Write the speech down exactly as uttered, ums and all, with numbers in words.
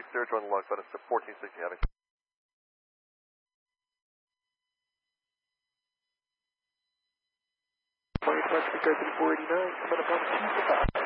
Sierra, join the alongside us at fourteen sixty heading. West Go three four eighty-nine, coming up on two five.